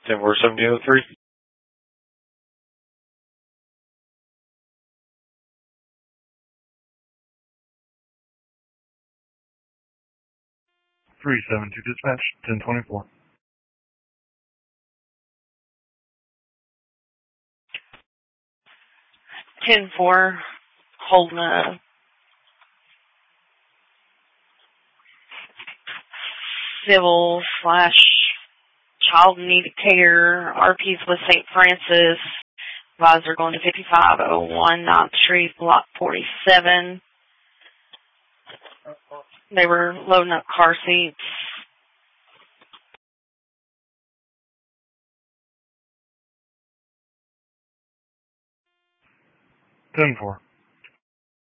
10-4-70-03. Three 7-2 dispatch, 1024. 10-4, holding a civil / child in need of care. RP's with St. Francis. Advisor going to 5501 9th Street, Block 47. They were loading up car seats. Ten-4.